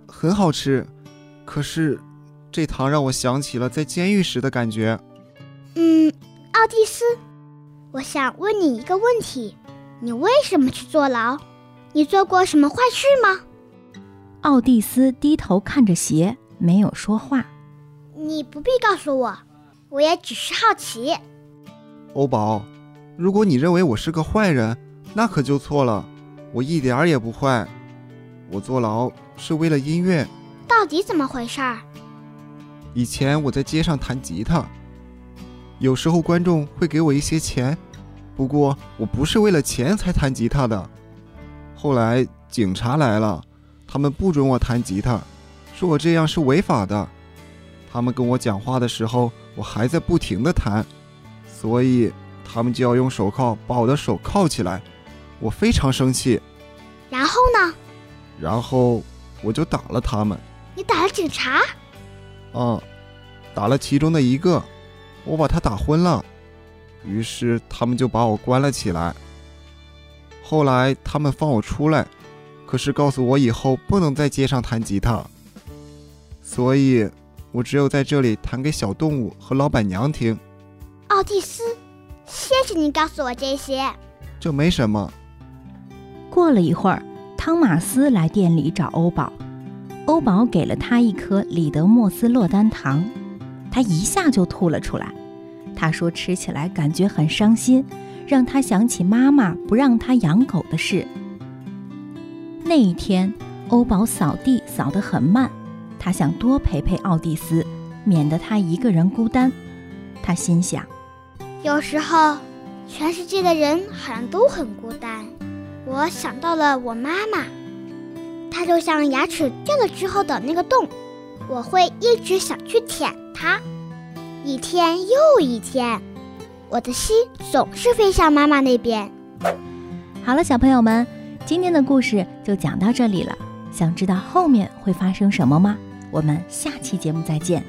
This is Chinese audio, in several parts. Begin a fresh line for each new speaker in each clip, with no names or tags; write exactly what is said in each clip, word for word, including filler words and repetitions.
很好吃，可是这糖让我想起了在监狱时的感觉。
嗯，奥蒂斯，我想问你一个问题，你为什么去坐牢？你做过什么坏事吗？
奥蒂斯低头看着鞋，没有说话。
你不必告诉我，我也只是好奇。
欧宝，如果你认为我是个坏人，那可就错了，我一点儿也不坏。我坐牢是为了音乐。
到底怎么回事儿？
以前我在街上弹吉他，有时候观众会给我一些钱，不过我不是为了钱才弹吉他的。后来警察来了，他们不准我弹吉他，说我这样是违法的。他们跟我讲话的时候，我还在不停地弹，所以他们就要用手铐把我的手铐起来。我非常生气。
然后呢？
然后我就打了他们。
你打了警察？
嗯，打了其中的一个，我把他打昏了，于是他们就把我关了起来。后来他们放我出来，可是告诉我以后不能在街上弹吉他，所以我只有在这里弹给小动物和老板娘听。
奥蒂斯，谢谢你告诉我这些。
这没什么。
过了一会儿，汤马斯来店里找欧宝，欧宝给了他一颗里德莫斯洛丹糖，他一下就吐了出来。他说吃起来感觉很伤心，让他想起妈妈不让他养狗的事。那一天，欧宝扫地扫得很慢，他想多陪陪奥蒂斯，免得他一个人孤单。他心想，
有时候全世界的人好像都很孤单。我想到了我妈妈，她就像牙齿掉了之后的那个洞，我会一直想去舔它。一天又一天，我的心总是飞向妈妈那边。
好了，小朋友们，今天的故事就讲到这里了。想知道后面会发生什么吗？我们下期节目再见。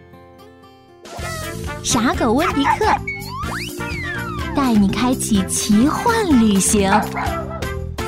傻狗温迪克带你开启奇幻旅行。